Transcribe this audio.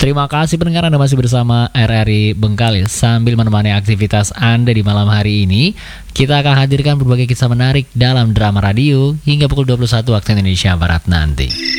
Terima kasih pendengar, Anda masih bersama RRI Bengkalis. Sambil menemani aktivitas Anda di malam hari ini, kita akan hadirkan berbagai kisah menarik dalam drama radio hingga pukul 21 waktu Indonesia Barat nanti.